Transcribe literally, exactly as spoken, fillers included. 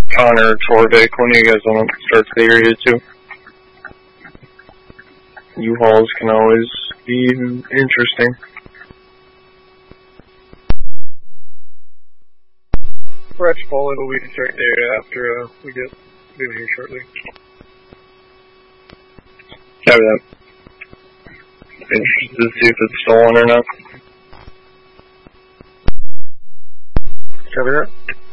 Connor, Torvik, when you guys want to start the area too. U-Hauls can always be interesting. We're at Chipotle, but we can start the area after uh, we get moving here shortly. Copy that. Interested to see if it's stolen or not. Copy that.